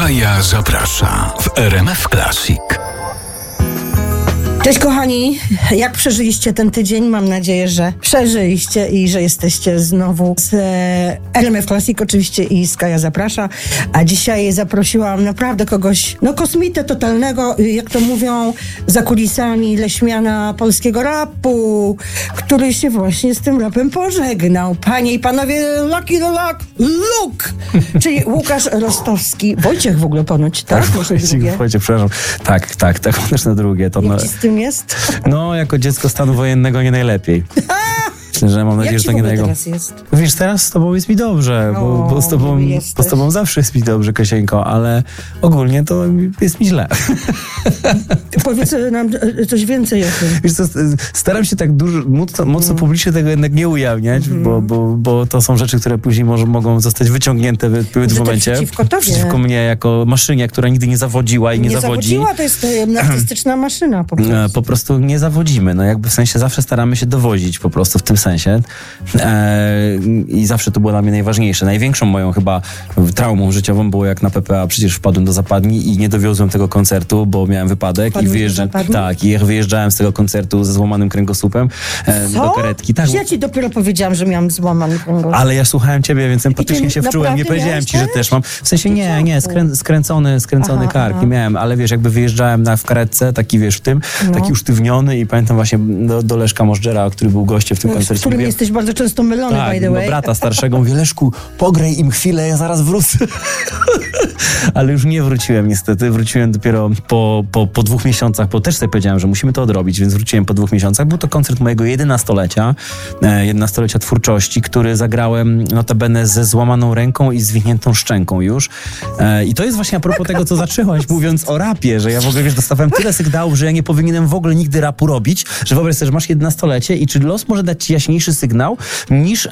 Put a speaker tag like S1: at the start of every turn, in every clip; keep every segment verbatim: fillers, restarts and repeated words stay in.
S1: Kaja zaprasza w R M F Classic.
S2: Cześć kochani, jak przeżyliście ten tydzień? Mam nadzieję, że przeżyliście i że jesteście znowu z R M F Classic oczywiście i z Kaja zaprasza. A dzisiaj zaprosiłam naprawdę kogoś, no kosmitę totalnego, jak to mówią za kulisami leśmiana polskiego rapu, który się właśnie z tym rapem pożegnał. Panie i panowie, Lucky the Luck, Luke, czyli Łukasz Rostowski. Wojciech w ogóle ponoć, tak?
S3: Wojciech, Wojciech, przepraszam. Tak, tak, tak, też na drugie. To
S2: jak
S3: na...
S2: ci z tym jest?
S3: No, jako dziecko stanu wojennego nie najlepiej. Myślę, że mam nadzieję,
S2: jak
S3: że to nie najgorzej.
S2: teraz jest?
S3: Wiesz, teraz z tobą jest mi dobrze, bo,
S2: O,
S3: bo, z tobą, bo z tobą zawsze jest mi dobrze, Kasieńko, ale ogólnie to jest mi źle.
S2: Powiedz nam coś więcej o tym.
S3: Wiesz co, staram się tak dużo, mocno, mocno
S2: Mm.
S3: publicznie tego jednak nie ujawniać,
S2: Mm.
S3: bo, bo, bo to są rzeczy, które później może, mogą zostać wyciągnięte w odpowiednim
S2: Że to
S3: momencie.
S2: przeciwko tobie.
S3: Przeciwko mnie jako maszynie, która nigdy nie zawodziła i nie,
S2: Nie
S3: zawodzi.
S2: zawodziła, to jest e, narcystyczna maszyna po prostu.
S3: E, Po prostu nie zawodzimy, no jakby w sensie zawsze staramy się dowodzić po prostu w tym sensie e, i zawsze to było dla mnie najważniejsze. Największą moją chyba traumą życiową było jak na P P A przecież wpadłem do Zapadni i nie dowiozłem tego koncertu, bo miałem wypadek.
S2: Wpadłeś
S3: i
S2: do
S3: wyjeżdża...
S2: Zapadni?
S3: Tak, i wyjeżdżałem z tego koncertu ze złamanym kręgosłupem e,
S2: Co?
S3: do karetki. Tak,
S2: Ja ci dopiero powiedziałam, że miałam złamany kręgosłup.
S3: ale ja słuchałem ciebie, więc empatycznie się wczułem. Nie
S2: naprawdę
S3: powiedziałem
S2: miałeś
S3: ci, że
S2: też?
S3: też mam. W sensie nie, nie, skrę, skręcony, skręcony
S2: Aha,
S3: kark
S2: aha.
S3: nie miałem, ale wiesz, jakby wyjeżdżałem na, w karetce, taki wiesz, w tym,
S2: No.
S3: taki usztywniony i pamiętam właśnie do, do Leszka Możdżera, który był gościem w tym
S2: Z
S3: koncercie.
S2: którym
S3: Mówię,
S2: jesteś bardzo często mylony,
S3: tak,
S2: by the
S3: no,
S2: way.
S3: brata starszego, mówię, Leszku, pograj im chwilę, ja zaraz wrócę. Ale już nie wróciłem niestety, wróciłem dopiero po, po, po dwóch miesiącach, bo też sobie powiedziałem, że musimy to odrobić, więc wróciłem po dwóch miesiącach. Był to koncert mojego jedenastolecia, e, jedenastolecia twórczości, który zagrałem notabene ze złamaną ręką i zwiniętą szczęką już. E, I to jest właśnie a propos tego, co zaczęłaś, mówiąc o rapie, że ja w ogóle, wiesz, dostawałem tyle sygnałów, że ja nie powinienem w ogóle nigdy rapu robić, że wyobraź sobie, że masz jedenastolecie i czy los może dać ci jaśniejszy sygnał niż...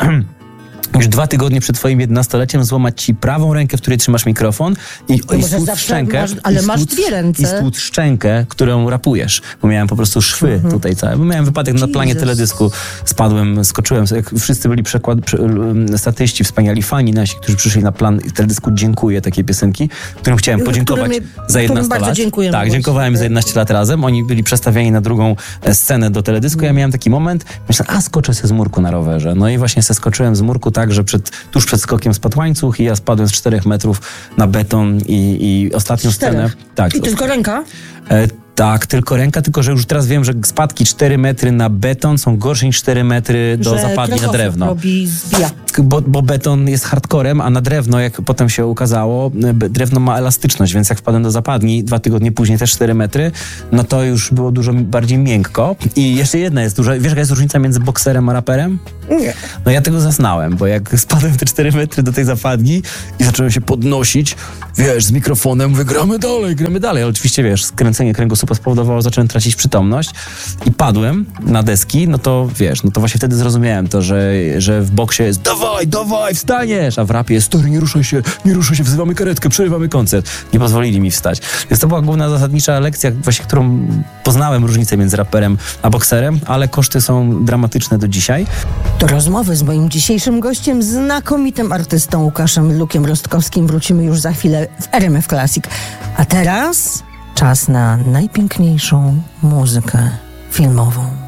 S3: Już dwa tygodnie przed twoim jedenastoleciem złamać ci prawą rękę, w której trzymasz mikrofon i,
S2: No
S3: i
S2: może
S3: stłuc
S2: zawsze
S3: szczękę.
S2: masz- ale
S3: i
S2: masz
S3: stłuc-
S2: dwie ręce.
S3: I stłuc szczękę, którą rapujesz. Bo miałem po prostu szwy tutaj całe. Bo miałem wypadek na planie
S2: Jesus.
S3: teledysku. Spadłem, skoczyłem. Jak wszyscy byli przekład, prze, um, statyści, wspaniali fani nasi, którzy przyszli na plan teledysku Dziękuję takiej piosenki, którym chciałem podziękować
S2: Którym-
S3: za
S2: którym
S3: jedenaście
S2: bardzo
S3: lat.
S2: dziękujemy
S3: Tak,
S2: właśnie.
S3: dziękowałem za jedenaście lat razem. Oni byli przestawiani na drugą e, scenę do teledysku. Ja miałem taki moment, myślę, a skoczę se z murku na rowerze. No i właśnie se skoczyłem z murku tak, że przed, tuż przed skokiem spadł łańcuch i ja spadłem z czterech metrów na beton i, i ostatnią
S2: Czterech?
S3: scenę... Tak,
S2: I tylko ręka?
S3: e, tak, tylko ręka, tylko że już teraz wiem, że spadki cztery metry na beton są gorsze niż cztery metry do
S2: Że
S3: zapadni na
S2: kręgosłup
S3: drewno.
S2: robi, zbija.
S3: Bo, bo beton jest hardcorem, a na drewno, jak potem się okazało, be- drewno ma elastyczność, więc jak wpadłem do zapadni, dwa tygodnie później też cztery metry, no to już było dużo bardziej miękko. I jeszcze jedna jest duża, wiesz jaka jest różnica między bokserem a raperem?
S2: Nie.
S3: No ja tego zaznałem, bo jak spadłem te cztery metry do tej zapadni i zacząłem się podnosić, wiesz, z mikrofonem, mówię, gramy dalej, gramy dalej. Ale oczywiście, wiesz, skręcenie kręgosłupa spowodowało, że zacząłem tracić przytomność i padłem na deski, no to wiesz, no to właśnie wtedy zrozumiałem to, że, że w boksie jest dawaj, dawaj, wstaniesz, a w rapie jest stary, nie ruszaj się, nie ruszaj się, wzywamy karetkę, przerywamy koncert. Nie pozwolili mi wstać. Więc to była główna zasadnicza lekcja, właśnie którą poznałem różnicę między raperem a bokserem, ale koszty są dramatyczne do dzisiaj.
S2: Do rozmowy z moim dzisiejszym gościem, znakomitym artystą Łukaszem Lukiem Rostkowskim wrócimy już za chwilę w R M F Classic. A teraz czas na najpiękniejszą muzykę filmową.